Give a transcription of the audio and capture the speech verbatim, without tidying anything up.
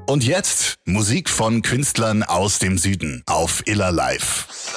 Und jetzt Musik von Künstlern aus dem Süden auf Iller Live.